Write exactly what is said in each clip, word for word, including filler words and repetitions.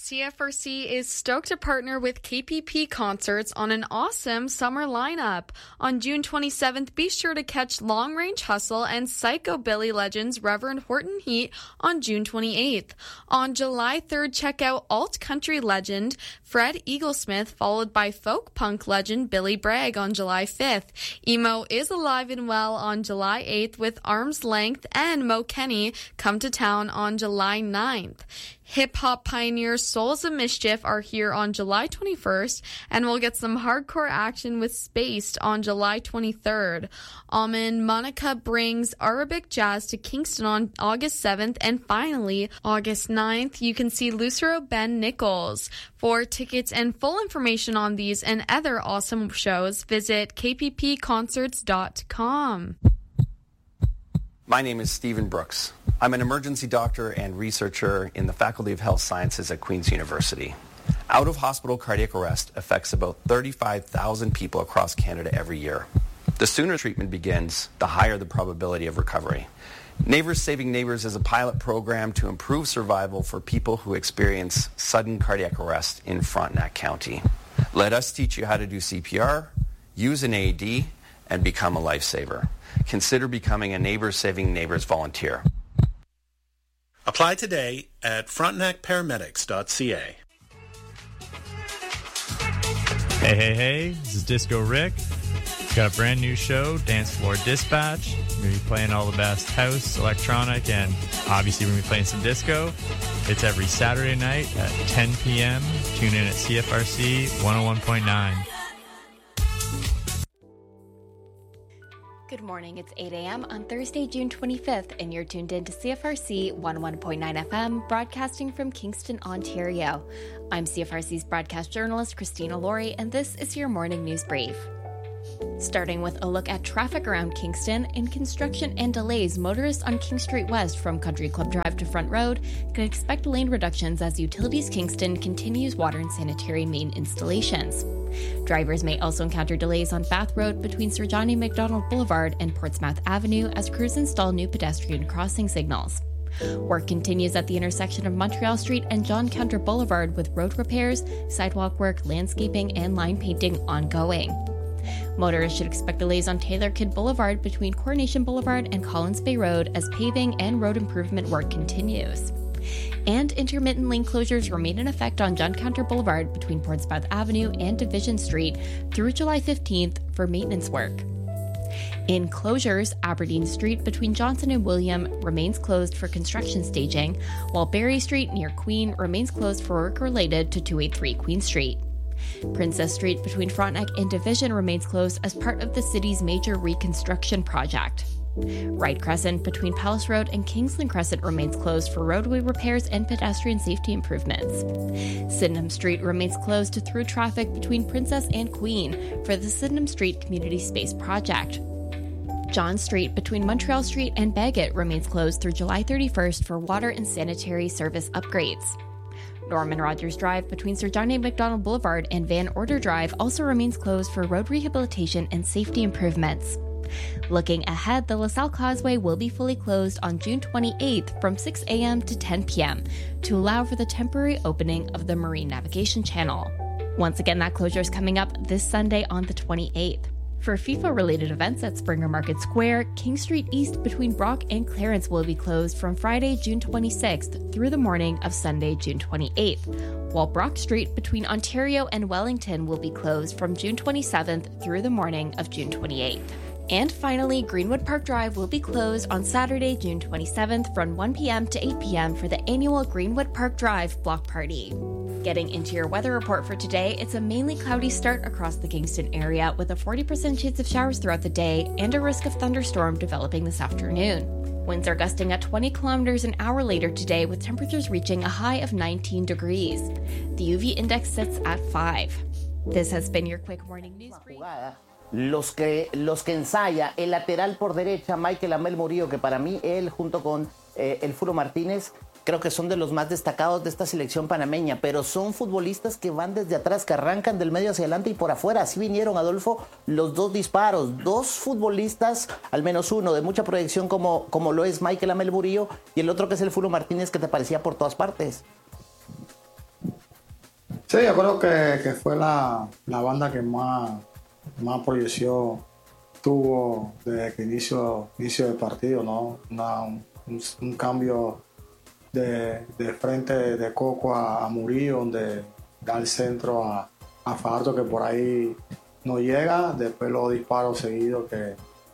C F R C is stoked to partner with K P P Concerts on an awesome summer lineup. On June twenty-seventh, be sure to catch Long Range Hustle and Psychobilly legends Reverend Horton Heat on June twenty-eighth. On July third, check out alt country legend Fred Eaglesmith, followed by folk punk legend Billy Bragg on July fifth. Emo is alive and well on July eighth with Arm's Length and Mo Kenny come to town on July ninth. Hip-hop pioneers Souls of Mischief are here on July twenty-first, and we'll get some hardcore action with Spaced on July twenty-third. Almond Monica brings Arabic jazz to Kingston on August seventh, and finally, August ninth, you can see Lucero Ben Nichols. For tickets and full information on these and other awesome shows, visit k p p concerts dot com. My name is Stephen Brooks. I'm an emergency doctor and researcher in the Faculty of Health Sciences at Queen's University. Out-of-hospital cardiac arrest affects about thirty-five thousand people across Canada every year. The sooner treatment begins, the higher the probability of recovery. Neighbors Saving Neighbors is a pilot program to improve survival for people who experience sudden cardiac arrest in Frontenac County. Let us teach you how to do C P R, use an A E D, and become a lifesaver. Consider becoming a Neighbors Saving Neighbors volunteer. Apply today at frontenac paramedics dot c a. Hey, hey, hey, this is Disco Rick. Got a brand new show, Dance Floor Dispatch. We're going to be playing all the best house, electronic, and obviously we're going to be playing some disco. It's every Saturday night at ten p.m. Tune in at C F R C one oh one point nine. Good morning, it's eight a.m. on Thursday, June twenty-fifth, and you're tuned in to C F R C one oh one point nine F M, broadcasting from Kingston, Ontario. I'm C F R C's broadcast journalist, Christina Laurie, and this is your morning news brief. Starting with a look at traffic around Kingston. In construction and delays, motorists on King Street West from Country Club Drive to Front Road can expect lane reductions as Utilities Kingston continues water and sanitary main installations. Drivers may also encounter delays on Bath Road between Sir John A. Macdonald Boulevard and Portsmouth Avenue as crews install new pedestrian crossing signals. Work continues at the intersection of Montreal Street and John Counter Boulevard with road repairs, sidewalk work, landscaping, and line painting ongoing. Motorists should expect delays on Taylor Kidd Boulevard between Coronation Boulevard and Collins Bay Road as paving and road improvement work continues. And intermittent lane closures remain in effect on John Counter Boulevard between Portsmouth Avenue and Division Street through July fifteenth for maintenance work. In closures, Aberdeen Street between Johnson and William remains closed for construction staging, while Barry Street near Queen remains closed for work related to two eighty-three Queen Street. Princess Street between Frontenac and Division remains closed as part of the city's major reconstruction project. Wright Crescent between Palace Road and Kingsland Crescent remains closed for roadway repairs and pedestrian safety improvements. Sydenham Street remains closed to through traffic between Princess and Queen for the Sydenham Street Community Space Project. John Street between Montreal Street and Bagot remains closed through July thirty-first for water and sanitary service upgrades. Norman Rogers Drive between Sir John A. Macdonald Boulevard and Van Order Drive also remains closed for road rehabilitation and safety improvements. Looking ahead, the LaSalle Causeway will be fully closed on June twenty-eighth from six a.m. to ten p.m. to allow for the temporary opening of the Marine Navigation Channel. Once again, that closure is coming up this Sunday on the twenty-eighth. For FIFA-related events at Springer Market Square, King Street East between Brock and Clarence will be closed from Friday, June twenty-sixth through the morning of Sunday, June twenty-eighth, while Brock Street between Ontario and Wellington will be closed from June twenty-seventh through the morning of June twenty-eighth. And finally, Greenwood Park Drive will be closed on Saturday, June twenty-seventh from one p.m. to eight p.m. for the annual Greenwood Park Drive Block Party. Getting into your weather report for today, it's a mainly cloudy start across the Kingston area with a forty percent chance of showers throughout the day and a risk of thunderstorm developing this afternoon. Winds are gusting at twenty kilometers an hour later today with temperatures reaching a high of nineteen degrees. The U V index sits at five. This has been your quick morning news brief. Los que, los que ensaya el lateral por derecha, Michael Amel Murillo, que para mí él junto con eh, el Furo Martínez creo que son de los más destacados de esta selección panameña, pero son futbolistas que van desde atrás, que arrancan del medio hacia adelante y por afuera. Así vinieron, Adolfo, los dos disparos. Dos futbolistas, al menos uno, de mucha proyección como, como lo es Michael Amel Murillo y el otro que es el Furo Martínez, que te parecía por todas partes. Sí, yo creo que, que fue la, la banda que más, más proyección tuvo desde que inicio, inicio del partido, ¿no? Una, un, un cambio de, de frente de Coco a, a Murillo, donde da el centro a, a Fajardo, que por ahí no llega, después los disparos seguidos que,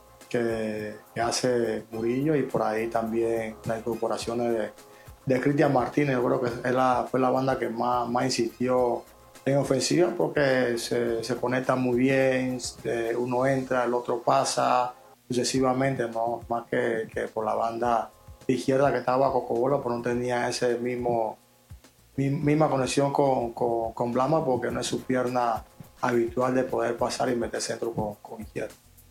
que, que hace Murillo, y por ahí también las incorporaciones de, de Cristian Martínez. Yo creo que es la, fue la banda que más, más insistió en ofensiva, porque se, se conecta muy bien, eh, uno entra, el otro pasa sucesivamente, ¿no? Más que, que por la banda izquierda que estaba Cocobolo, pero no tenía ese mismo misma conexión con, con, con Blama, porque no es su pierna habitual de poder pasar y meter centro con, con izquierda.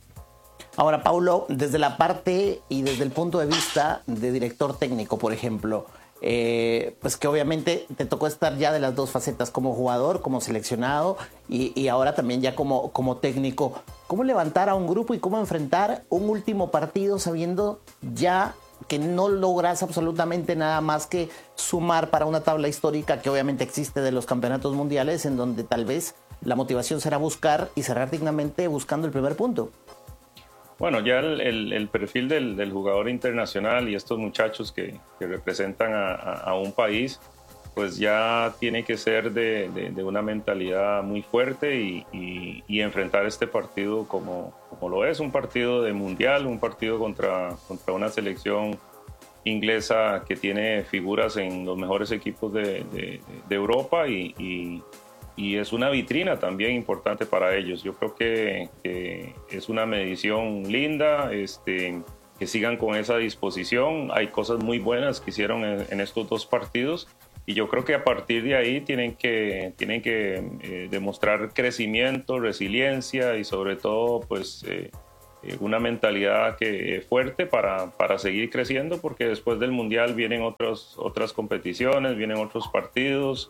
Ahora, Paulo, desde la parte y desde el punto de vista de director técnico, por ejemplo, eh, pues que obviamente te tocó estar ya de las dos facetas, como jugador, como seleccionado y, y ahora también ya como, como técnico. ¿Cómo levantar a un grupo y cómo enfrentar un último partido sabiendo ya que no logras absolutamente nada más que sumar para una tabla histórica que obviamente existe de los campeonatos mundiales, en donde tal vez la motivación será buscar y cerrar dignamente buscando el primer punto? Bueno, ya el, el, el perfil del, del jugador internacional y estos muchachos que, que representan a, a, a un país, pues ya tiene que ser de, de, de una mentalidad muy fuerte y, y, y enfrentar este partido como, como lo es, un partido de mundial, un partido contra, contra una selección inglesa que tiene figuras en los mejores equipos de, de, de Europa y, y, y es una vitrina también importante para ellos. Yo creo que, que es una medición linda, este, que sigan con esa disposición. Hay cosas muy buenas que hicieron en, en estos dos partidos. Y yo creo que a partir de ahí tienen que, tienen que eh, demostrar crecimiento, resiliencia y sobre todo pues, eh, una mentalidad que, eh, fuerte para, para seguir creciendo, porque después del Mundial vienen otros, otras competiciones, vienen otros partidos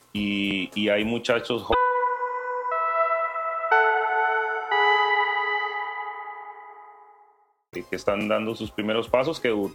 y, y hay muchachos jóvenes que están dando sus primeros pasos, que